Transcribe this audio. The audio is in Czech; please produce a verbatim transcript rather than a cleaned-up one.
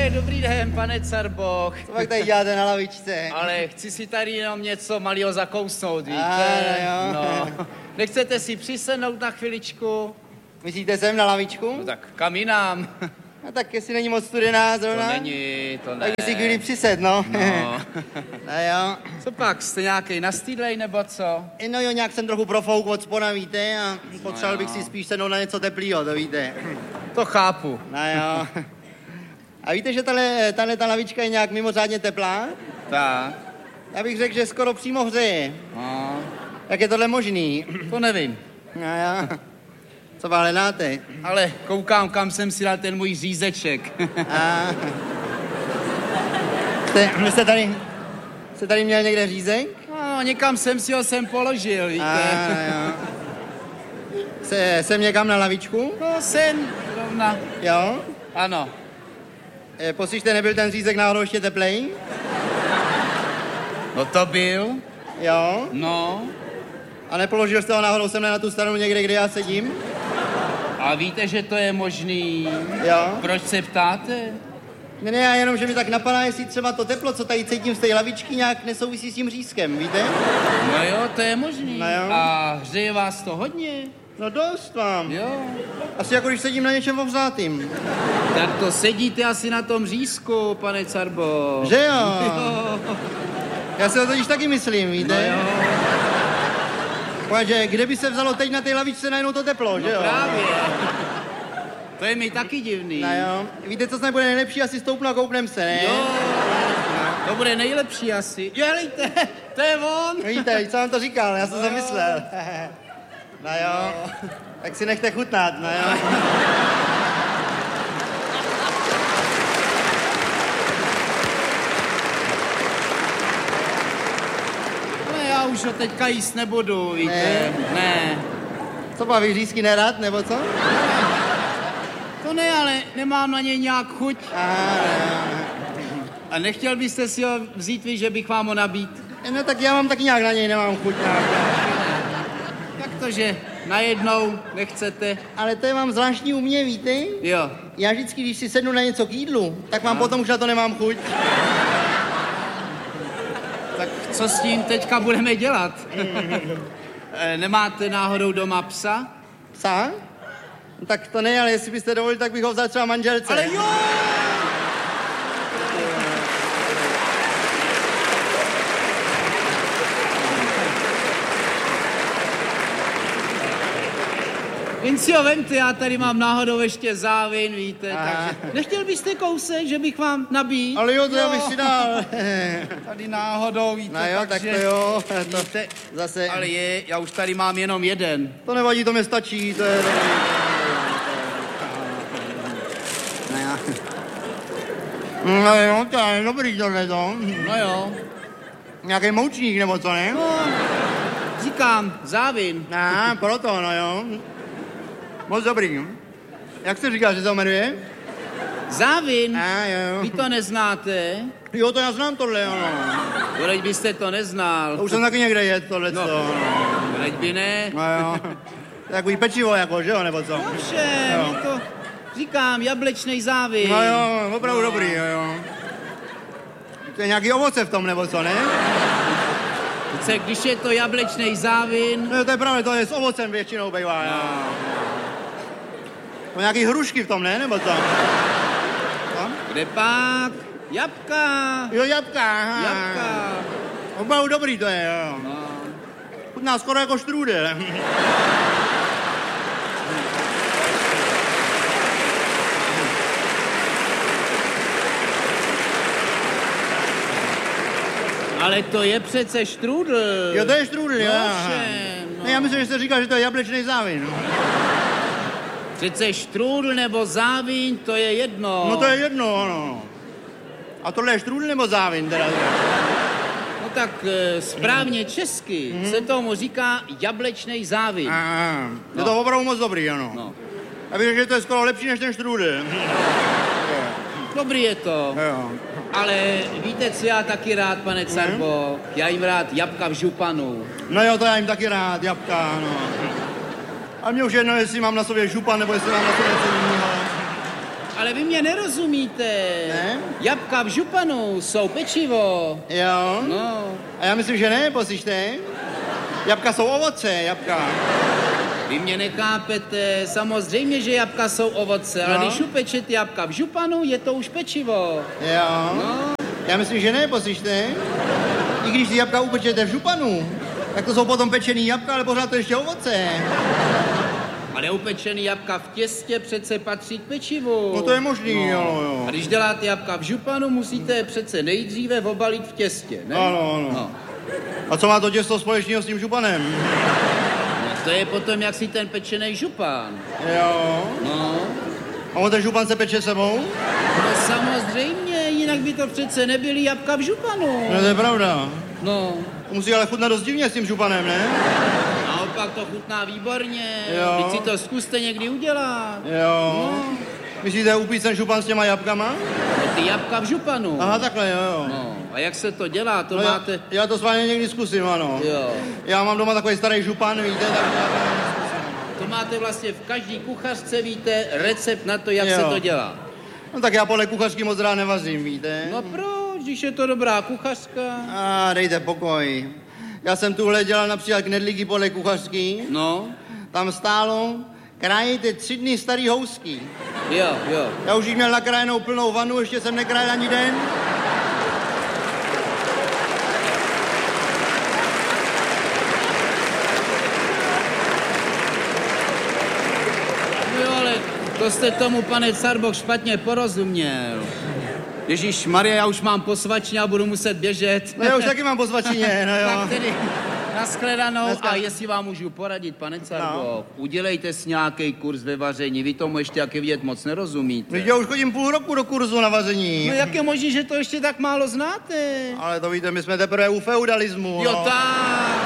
Eh, dobrý den, pane Carboch. Co pak tady děláte na lavičce? Ale chci si tady jenom něco malého zakousnout, víte? A, no. Nechcete si přisednout na chviličku? Myslíte sem na lavičku? No tak kam jinam? No tak jestli není moc studená zrovna. To není, to ne. Tak by si chvíli přised, no. No. No jo. Co pak, jste nějakej nastýdlej nebo co? No jo, nějak jsem trochu profouk od spoda, víte, a potřeboval no bych si spíš sednout na něco teplýho, to víte. To chápu. No jo. A víte, že tahle, tahle ta lavička je nějak mimořádně teplá? Tak. Já bych řekl, že skoro přímo hřeje. No. Jak je tohle možný? To nevím. No jo. Co vám hledáte? Ale koukám, kam jsem si dal ten můj řízeček. A... Jste, jste tady, jste tady měl někde řízek? No, někam jsem si ho sem položil, víte. A, jo. Se, jsem někam na lavičku? No, sem, rovna. Jo. Ano. E, Poslyšte, nebyl ten řízek náhodou ještě teplej? No to byl. Jo. No. A nepoložil jste ho náhodou sem na tu stranu někde, kde já sedím? A víte, že to je možný? Jo. Proč se ptáte? Ne, ne, já jenom, že mi tak napadá, jestli třeba to teplo, co tady cítím z té lavičky, nějak nesouvisí s tím řízkem, víte? No jo, to je možný. No jo. A hřeje vás to hodně? No dost vám. Jo. Asi jako když sedím na něčem ohřátým. Tak to sedíte asi na tom řízku, pane Carbo. Že jo? Jo. Já si to totiž taky myslím, víte? No jo. Protože kde by se vzalo teď na té lavičce najednou to teplo, že jo? Právě. To je mi taky divný. No jo. Víte, co snad bude nejlepší? Asi stoupnu a kouknem se, ne? Jo. To bude nejlepší asi. Jelejte, to je on. Víte, co vám to říkal? Já jsem No to jo. myslel. No jo. Tak si nechte chutnat, no jo. No já už ho teďka jíst nebudu, víte. Ne? Ne. Co má vyřízky nerad, nebo co? To ne, ale nemám na něj nějak chuť. Aha, A nechtěl byste si ho vzít vy, že bych vám ho nabít? no tak já mám taky nějak na něj, nemám chuť nějak. Jak to, že najednou nechcete? Ale to je mám zvláštní u mě, víte? Jo. Já vždycky, když si sednu na něco k jídlu, tak mám potom už na to nemám chuť. Tak co s tím teďka budeme dělat? Eh, Nemáte náhodou doma psa? Psa? No tak to ne, ale jestli byste dovolili, tak bych ho vzal třeba manželce. Ale jo! Jen si ho vemte, já tady mám náhodou ještě závin, víte, Aha. takže nechtěl byste kousek, že bych vám nabít? Ale jo, to já bych si dal. Tady náhodou, víte, No jo, tak takže... to jo, to Víte, zase, ale je, já už tady mám jenom jeden. to nevadí, to mi stačí, to je dobrý. No jo. No jo, to je dobrý tohle to. No jo. Nějaký moučník nebo co, ne? No, říkám, závin. Aha, proto, no jo. Moc dobrý. Jak jste říkal, že se to jmenuje? Závin? A jo. Vy to neznáte? Jo, to já znám tohle, jo, no. Teď byste to neznal. To už jsem taky někde jet, tohle No. to. Teď by ne. No jo. Takový pečivo jako, že jo, nebo co? Všem, Jo. to říkám, jablečnej závin. No jo, opravdu No. dobrý, jo, jo. To je nějaký ovoce v tom, nebo co, ne? Více, když je to jablečnej závin, No to je pravda, to je s ovocem většinou bývá, jo. no, To nějaký hrušky v tom, ne, nebo co? Co? kde pak? Jabka. Jo, jabka, aha. Jabka. Opravdu dobrý to je, jo. No. Chutná skoro jako štrůdel. Ale to je přece štrůdl. Jo, to je štrůdel, jo. No, aha. všem, no. Ne, já myslím, že jste říkal, že to je jablečný závin. Přece štrůdl nebo závin, to je jedno. No to je jedno, ano. A tohle je štrůdel nebo závin teda? No tak e, správně česky Mhm. se tomu říká jablečnej závin. Aha, je No. to opravdu moc dobrý, ano. No. Já bych řekl, že to je skoro lepší než ten štrůdel. Dobrý je to. Jo. Ale víte, co já taky rád, pane Carbo? Já jim rád jabka v županu. No jo, to já jim taky rád, jabka, no. A mě už jedno, jestli mám na sobě župan, nebo jestli mám na sobě něco jiného. Ale vy mě nerozumíte. Ne? Jabka v županu jsou pečivo. Jo? No. A já myslím, že ne, poslyšte. Jabka jsou ovoce, jabka. Vy mě nechápete, samozřejmě, že jabka jsou ovoce, ale No. když upečete jabka v županu, je to už pečivo. Jo? No. Já myslím, že ne, poslyšte. I když ty jabka upečete v županu, tak to jsou potom pečený jabka, ale pořád to ještě ovoce. Ale upečený jabka v těstě přece patří k pečivu. No to je možný, No. jo, jo. A když děláte jabka v županu, musíte je přece nejdříve obalit v těstě, ne? Ano, ano. No. A co má to těsto společného s tím županem? No, to je potom, jak si ten pečený župan. Jo. No. A on ten župan se peče sebou? No samozřejmě, jinak by to přece nebyly jabka v županu. No to je pravda. No. To musí ale chutnat dost divně s tím županem, ne? Naopak to chutná výborně. Jo. Teď si to zkuste někdy udělat. Jo. No. Myslíte upít ten župan s těma jabkama? No, ty jabka v županu. Aha, takhle, jo, jo. No. A jak se to dělá, to No máte... já, já to s vámi někdy zkusím, ano. Jo. Já mám doma takový starý župan, víte, tak já To máte vlastně v každý kuchařce, víte, recept na to, jak Jo. se to dělá. No tak já podle kuchařky moc rád nevařím, víte. No proč, když je to dobrá kuchařka? A dejte pokoj. Já jsem tuhle dělal například knedlíky podle kuchařky. No, Tam stálo, krájete tři dny starý housky. jo, jo. Já už jich měl nakrájenou plnou vanu, ještě jsem nekrájel ani den. No jo, ale to jste tomu, pane Carboch, špatně porozuměl. Ježíš Maria, já už mám posvačně a budu muset běžet. No já už taky mám po svačině, no jo. Tak tedy nashledanou. Dneska- A jestli vám můžu poradit, pane Carboch, no. udělejte si nějaký kurz ve vaření. Vy tomu ještě, jak je vidět, moc nerozumíte. Víš, já už chodím půl roku do kurzu na vaření. No jak je možné, že to ještě tak málo znáte? Ale to víte, my jsme teprve u feudalismu. Jo, no. tak.